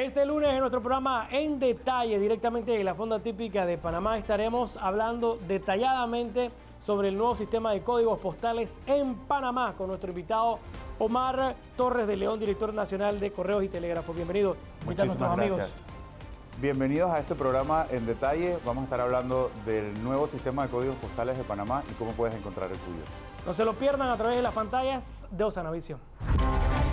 Este lunes en nuestro programa En Detalle, directamente de la Fonda Típica de Panamá, estaremos hablando detalladamente sobre el nuevo sistema de códigos postales en Panamá con nuestro invitado Omar Torres de León, director nacional de Correos y Telégrafos. Bienvenido. Muchísimas gracias. Bienvenidos a este programa En Detalle. Vamos a estar hablando del nuevo sistema de códigos postales de Panamá y cómo puedes encontrar el tuyo. No se lo pierdan a través de las pantallas de Osanavisión.